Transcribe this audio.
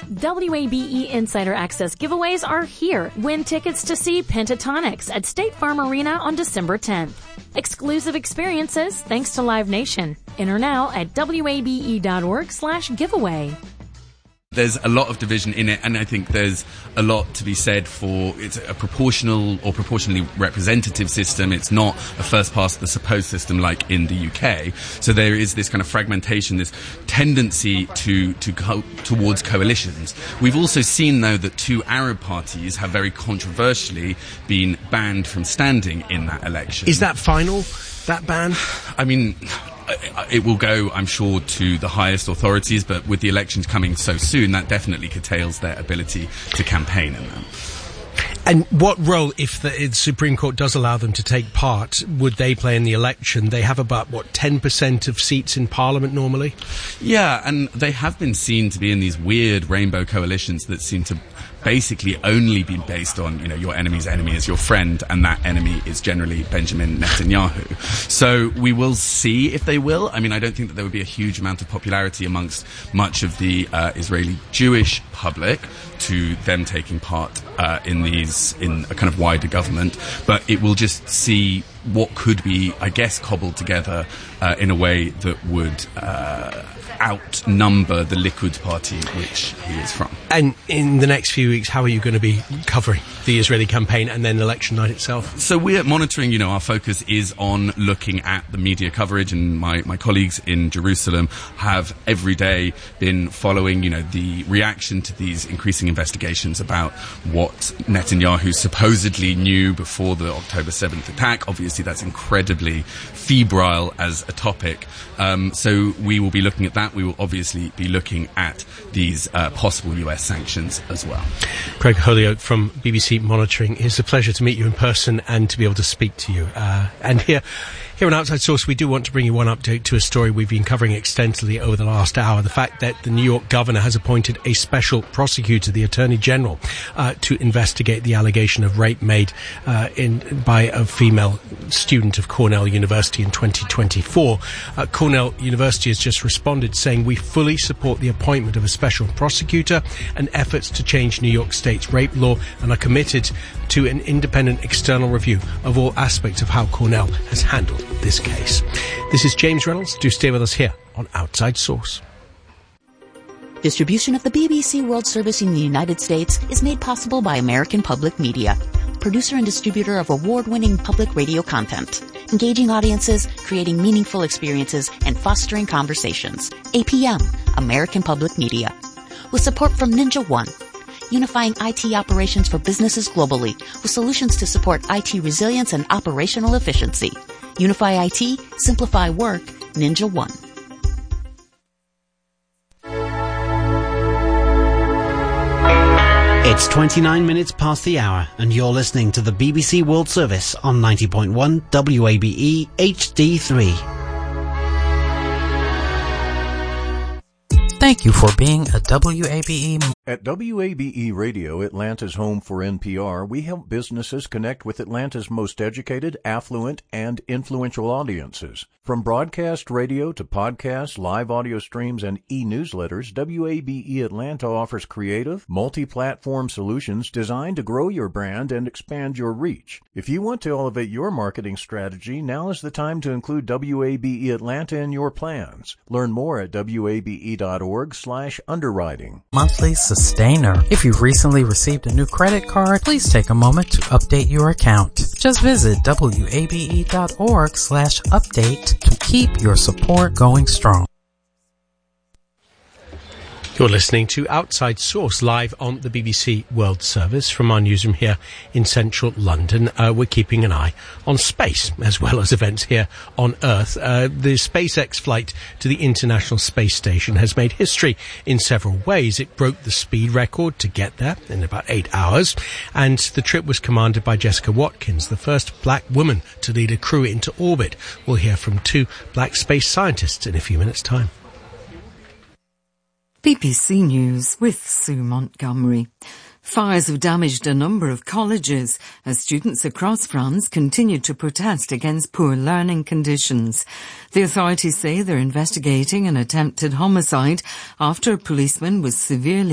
WABE Insider Access giveaways are here. Win tickets to see Pentatonics at State Farm Arena on December 10th. Exclusive experiences thanks to Live Nation. Enter now at wabe.org/giveaway. There's a lot of division in it, and I think there's a lot to be said for it's a proportional or proportionally representative system. It's not a first past the supposed system like in the UK. So there is this kind of fragmentation, this tendency to go towards coalitions. We've also seen, though, that two Arab parties have very controversially been banned from standing in that election. Is that final, that ban? I mean, it will go, I'm sure, to the highest authorities, but with the elections coming so soon, that definitely curtails their ability to campaign in them. And what role, if the Supreme Court does allow them to take part, would they play in the election? They have about, 10% of seats in Parliament normally? Yeah, and they have been seen to be in these weird rainbow coalitions that seem to basically only be based on, your enemy's enemy is your friend, and that enemy is generally Benjamin Netanyahu. So we will see if they will. I mean, I don't think that there would be a huge amount of popularity amongst much of the Israeli Jewish public to them taking part in a kind of wider government, but it will just see what could be, I guess, cobbled together in a way that would outnumber the Likud party, which he is from. And in the next few weeks, how are you going to be covering the Israeli campaign and then election night itself? So we're monitoring, our focus is on looking at the media coverage, and my colleagues in Jerusalem have every day been following, the reaction to these increasing investigations about what Netanyahu supposedly knew before the October 7th attack. Obviously, that's incredibly febrile as a topic. So we will be looking at that. We will obviously be looking at these possible US sanctions as well. Craig Holyoake from BBC Monitoring. It's a pleasure to meet you in person and to be able to speak to you. And here on Outside Source, we do want to bring you one update to a story we've been covering extensively over the last hour. The fact that the New York governor has appointed a special prosecutor, the Attorney General, to investigate the allegation of rape made by a female student of Cornell University in 2024. Cornell University has just responded saying, "We fully support the appointment of a special prosecutor and efforts to change New York State's rape law, and are committed to an independent external review of all aspects of how Cornell has handled this case." This is James Reynolds. Do stay with us here on Outside Source. Distribution of the BBC World Service in the United States is made possible by American Public Media, producer and distributor of award-winning public radio content, engaging audiences, creating meaningful experiences, and fostering conversations. APM, American Public Media. With support from Ninja One, unifying IT operations for businesses globally with solutions to support IT resilience and operational efficiency. Unify IT, simplify work, Ninja One. It's 29 minutes past the hour, and you're listening to the BBC World Service on 90.1 WABE HD3. Thank you for being a WABE. At WABE Radio, Atlanta's home for NPR, we help businesses connect with Atlanta's most educated, affluent, and influential audiences. From broadcast radio to podcasts, live audio streams, and e-newsletters, WABE Atlanta offers creative, multi-platform solutions designed to grow your brand and expand your reach. If you want to elevate your marketing strategy, now is the time to include WABE Atlanta in your plans. Learn more at wabe.org/underwriting. Monthly Sustainer. If you've recently received a new credit card, please take a moment to update your account. Just visit wabe.org/update to keep your support going strong. You're listening to Outside Source live on the BBC World Service from our newsroom here in central London. We're keeping an eye on space as well as events here on Earth. The SpaceX flight to the International Space Station has made history in several ways. It broke the speed record to get there in about 8 hours, and the trip was commanded by Jessica Watkins, the first black woman to lead a crew into orbit. We'll hear from two black space scientists in a few minutes' time. BBC News with Sue Montgomery. Fires have damaged a number of colleges as students across France continue to protest against poor learning conditions. The authorities say they're investigating an attempted homicide after a policeman was severely